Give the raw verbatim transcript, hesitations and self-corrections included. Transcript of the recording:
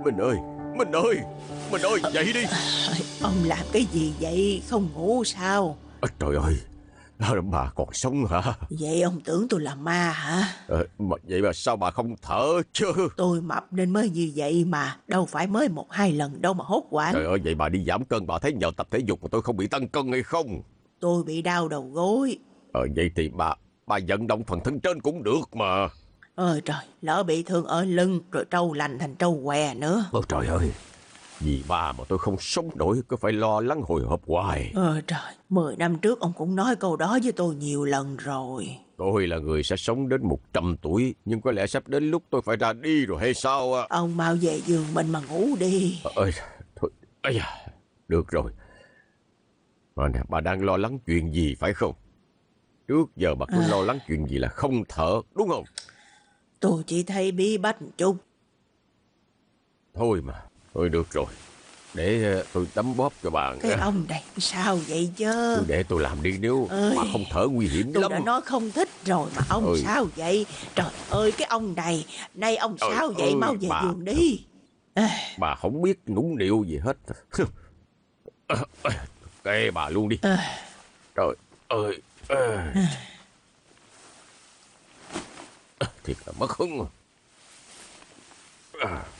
Minh ơi, Minh ơi, Minh ơi, dậy đi. Ông làm cái gì vậy? Không ngủ sao? À, trời ơi, bà còn sống hả? Vậy ông tưởng tôi là ma hả? À, mà vậy mà sao bà không thở chứ? Tôi mập nên mới như vậy mà. Đâu phải mới một hai lần đâu mà hốt hoảng. Trời ơi, vậy bà đi giảm cân, bà thấy nhờ tập thể dục mà tôi không bị tăng cân hay không? Tôi bị đau đầu gối. Ờ vậy thì bà Bà vận động phần thân trên cũng được mà. Ơi trời, lỡ bị thương ở lưng rồi trâu lành thành trâu què nữa. Ôi trời ơi, vì bà mà tôi không sống nổi, cứ phải lo lắng hồi hộp hoài. Ờ trời, mười năm trước ông cũng nói câu đó với tôi nhiều lần rồi. Tôi là người sẽ sống đến một trăm tuổi, nhưng có lẽ sắp đến lúc tôi phải ra đi rồi hay sao à? Ông mau về giường mình mà ngủ đi. Ờ, ơi, thôi, ây da, được rồi. Mà nè, bà đang lo lắng chuyện gì phải không? Trước giờ bà cứ À, lo lắng chuyện gì là không thở, đúng không? tôi chỉ thấy bí bách một chút. Thôi mà, thôi được rồi. Để ờ, tôi đấm bóp cho bà Cái nghe. ông này sao vậy chứ? Cứ để tôi làm đi, nếu Ơi, bà không thở nguy hiểm tôi lắm. đã nói không thích rồi mà ông Ơi, sao vậy? Trời ơi, cái ông này, nay ông trời sao vậy? Mau ơi, về bà, giường đi. À, bà không biết nũng nịu gì hết. Kệ bà luôn đi. à, Trời ơi, à, thiệt là mất hứng. À.